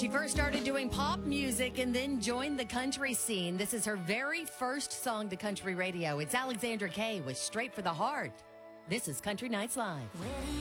She first started doing pop music and then joined the country scene. This is her very first song to country radio. It's Alexandra Kay with Straight for the Heart. This is Country Nights Live.